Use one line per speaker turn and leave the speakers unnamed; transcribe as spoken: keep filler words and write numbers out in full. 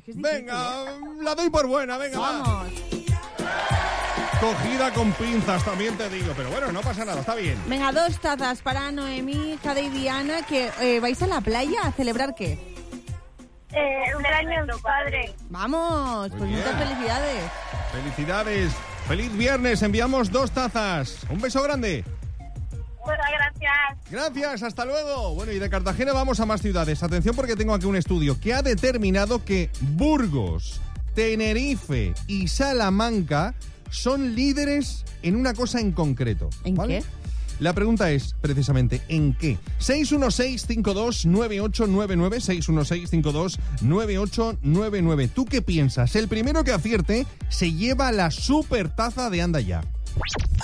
que es difícil,
Venga,
¿eh?
la doy por buena, venga.
Vamos.
Va. Cogida con pinzas, también te digo, pero bueno, no pasa nada, está bien.
Venga, dos tazas para Noemí, Jade y Diana, que eh, vais a la playa a celebrar ¿qué?
Eh, cumpleaños de tu padre.
Vamos,
Muy
pues
bien.
muchas felicidades.
Felicidades. Feliz viernes, enviamos dos tazas. Un beso grande.
Muchas gracias.
Gracias, hasta luego. Bueno, y de Cartagena vamos a más ciudades. Atención porque tengo aquí un estudio que ha determinado que Burgos, Tenerife y Salamanca son líderes en una cosa en concreto.
¿En
¿vale?
qué?
La pregunta es, precisamente, ¿en qué? seis uno seis, cinco dos nueve ocho nueve nueve, seis uno seis, cinco dos nueve ocho nueve nueve. ¿Tú qué piensas? El primero que acierte se lleva la super taza de Anda Ya.